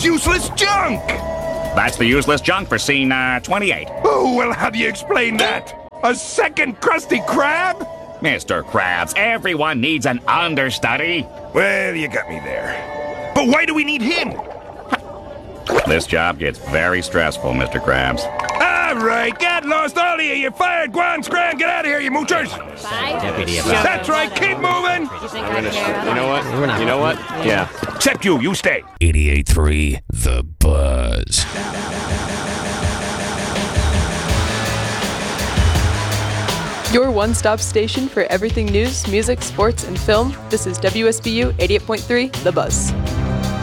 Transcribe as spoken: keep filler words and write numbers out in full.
this useless junk? That's the useless junk for scene uh, twenty-eight. Oh, well, how do you explain that? A second Krusty Krab? Mister Krabs, everyone needs an understudy. Well, you got me there. But why do we need him? This job gets very stressful, Mister Krabs. All right, get lost, all of you. You're fired. Go on, Scram. Get out of here, you moochers. Deputy about That's right. Keep moving. You know what? You know what? Yeah. Except you. You stay. eighty-eight point three The Buzz. Your one-stop station for everything news, music, sports, and film. This is W S B U eighty-eight point three The Buzz.